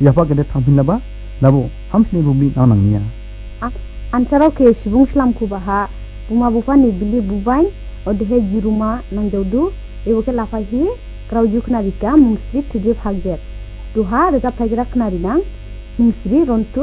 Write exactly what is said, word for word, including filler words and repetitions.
siapa kita tampil naba labo hamsni bukti nanangnya ansaro ke subung slam kubaha buma bufa ni bili bubain odhe jiruma nangjaudu ewoke lafahi krauju knarika mungsri tudre phagjet duha reza phagira knari nang mungsri rontu